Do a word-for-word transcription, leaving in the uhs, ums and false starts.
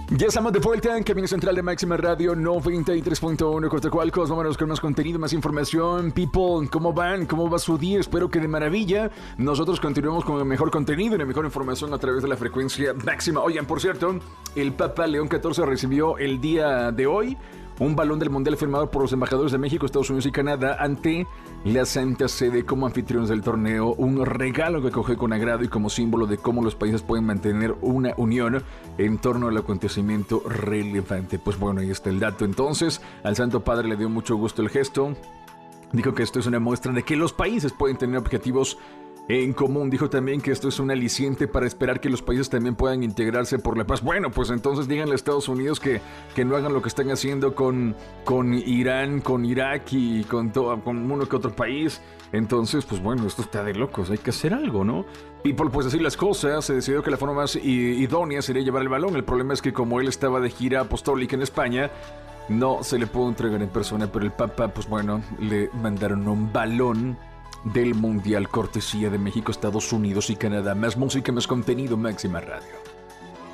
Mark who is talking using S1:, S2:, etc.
S1: Ya estamos de vuelta en Camino Central de Máxima Radio noventa y tres punto uno Cotacualcos. Vámonos con más contenido, más información. People, ¿cómo van? ¿Cómo va su día? Espero que de maravilla. Nosotros continuamos con el mejor contenido y la mejor información a través de la frecuencia máxima. Oigan, por cierto, el Papa León catorce recibió el día de hoy un balón del Mundial firmado por los embajadores de México, Estados Unidos y Canadá ante la Santa Sede como anfitriones del torneo. Un regalo que coge con agrado y como símbolo de cómo los países pueden mantener una unión en torno al acontecimiento relevante. Pues bueno, ahí está el dato. Entonces, al Santo Padre le dio mucho gusto el gesto. Dijo que esto es una muestra de que los países pueden tener objetivos en común. Dijo también que esto es un aliciente para esperar que los países también puedan integrarse por la paz. Bueno, pues entonces díganle a Estados Unidos que, que no hagan lo que están haciendo con, con Irán, con Irak y con, todo, con uno que otro país. Entonces, pues bueno, esto está de locos, hay que hacer algo, ¿no? Y por pues decir las cosas, se decidió que la forma más idónea sería llevar el balón. El problema es que como él estaba de gira apostólica en España, no se le pudo entregar en persona, pero el Papa, pues bueno, le mandaron un balón del Mundial cortesía de México, Estados Unidos y Canadá. Más música, más contenido, Máxima Radio.